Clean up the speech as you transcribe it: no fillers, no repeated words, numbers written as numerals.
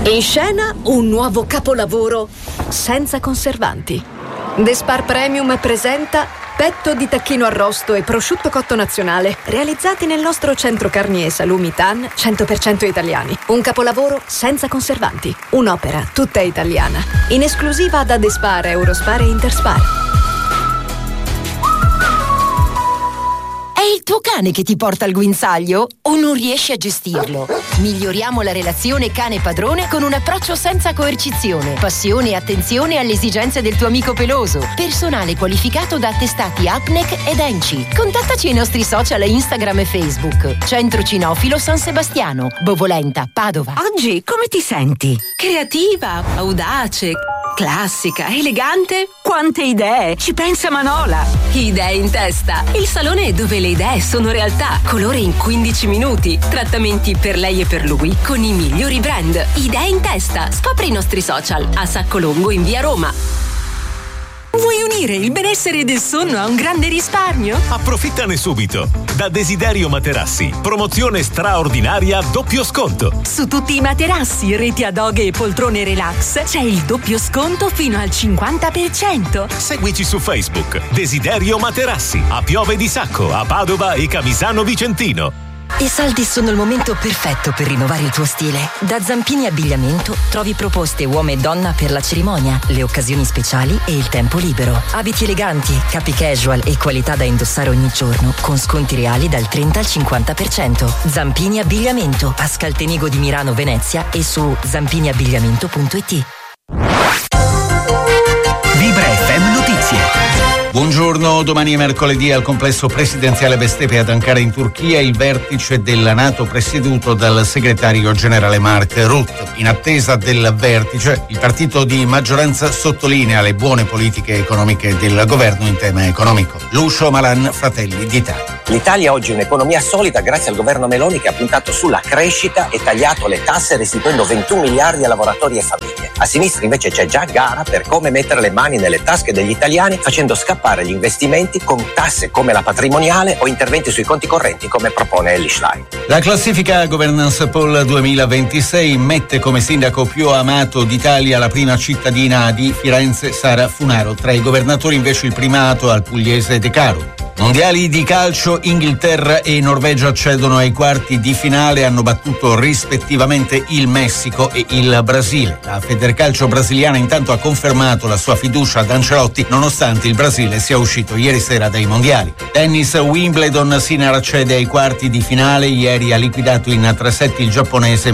In scena un nuovo capolavoro senza conservanti. The Spar Premium presenta petto di tacchino arrosto e prosciutto cotto nazionale, realizzati nel nostro centro carni e salumi TAN 100% italiani. Un capolavoro senza conservanti. Un'opera tutta italiana. In esclusiva da The Spar, Eurospar e Interspar. È il tuo cane che ti porta al guinzaglio o non riesci a gestirlo? Miglioriamo la relazione cane-padrone con un approccio senza coercizione, passione e attenzione alle esigenze del tuo amico peloso. Personale qualificato da attestati APNEC ed ENCI. Contattaci ai nostri social Instagram e Facebook. Centro Cinofilo San Sebastiano, Bovolenta, Padova. Oggi come ti senti? Creativa, audace, classica, elegante. Quante idee! Ci pensa Manola! Idee in testa. Il salone dove le idee sono realtà. Colore in 15 minuti. Trattamenti per lei e per lui con i migliori brand. Idee in testa. Scopri i nostri social a Saccolongo in via Roma. Vuoi unire il benessere del sonno a un grande risparmio? Approfittane subito. Da Desiderio Materassi. Promozione straordinaria doppio sconto. Su tutti i materassi, reti ad oghe e poltrone relax c'è il doppio sconto fino al 50%. Seguici su Facebook. Desiderio Materassi. A Piove di Sacco, a Padova e Camisano Vicentino. I saldi sono il momento perfetto per rinnovare il tuo stile. Da Zampini Abbigliamento trovi proposte uomo e donna per la cerimonia, le occasioni speciali e il tempo libero. Abiti eleganti, capi casual e qualità da indossare ogni giorno con sconti reali dal 30 al 50%. Zampini Abbigliamento a Scaltenigo di Mirano, Venezia e su zampiniabbigliamento.it. Vibra FM Notizie. Buongiorno, domani è mercoledì al complesso presidenziale Bestepe ad Ankara in Turchia il vertice della NATO presieduto dal segretario generale Mark Rutte. In attesa del vertice, il partito di maggioranza sottolinea le buone politiche economiche del governo in tema economico. Lucio Malan, Fratelli d'Italia. L'Italia oggi è un'economia solida grazie al governo Meloni che ha puntato sulla crescita e tagliato le tasse restituendo 21 miliardi a lavoratori e famiglie. A sinistra invece c'è già gara per come mettere le mani nelle tasche degli italiani facendo scappare gli investimenti con tasse come la patrimoniale o interventi sui conti correnti come propone Elly Schlein. La classifica Governance Poll 2026 mette come sindaco più amato d'Italia la prima cittadina di Firenze, Sara Funaro. Tra i governatori invece il primato al pugliese De Caro. Mondiali di calcio, Inghilterra e Norvegia accedono ai quarti di finale, hanno battuto rispettivamente il Messico e il Brasile. La Federcalcio brasiliana intanto ha confermato la sua fiducia ad Ancelotti nonostante il Brasile sia uscito ieri sera dai mondiali. Tennis, Wimbledon, Sinner accede ai quarti di finale, ieri ha liquidato in 3 set il giapponese